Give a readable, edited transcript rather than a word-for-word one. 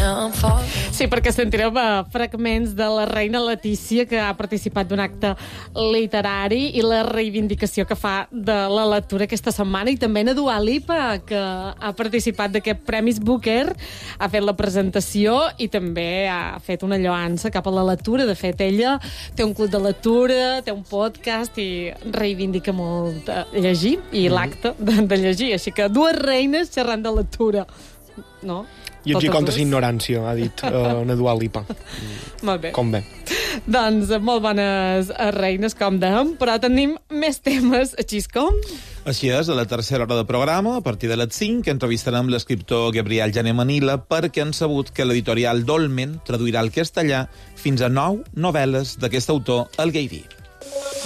Sí, perquè sentirem fragments de la reina Letícia, que ha participat d'un acte literari, i la reivindicació que fa de la lectura aquesta setmana, i també na Dua Lipa, que ha participat d'aquest Premis Booker, ha fet la presentació i també ha fet una lloança cap a la lectura. De fet, ella té un club de lectura, té un podcast i reivindica molt llegir i l'acte de llegir. Així que dues reines xerrant de lectura, no? I ets contra la ignorància, ha dit na Dua Lipa. Molt bé. Com bé. Doncs molt bones reines, com dèiem, però tenim més temes, així com... Així és, a la tercera hora de programa, a partir de les 5, entrevistarem l'escriptor Gabriel Jané Manila perquè han sabut que l'editorial Dolmen traduirà al castellà fins a 9 novel·les d'aquest autor, el Gaydí.